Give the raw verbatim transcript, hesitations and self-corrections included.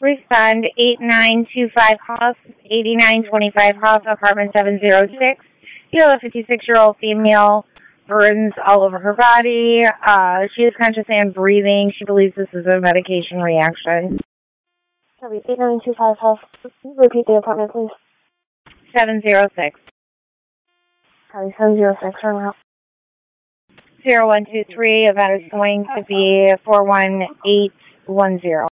Respond eight nine two five Hoff, eighty-nine twenty-five Hoff, apartment seven zero six. You have a fifty-six-year-old female, burns all over her body. Uh, she is conscious and breathing. She believes this is a medication reaction. Sorry, eight nine two five Hoff. Repeat the apartment, please. seven zero six. Sorry, seven zero six, turn out. zero one two three, event is going to be four one eight one zero.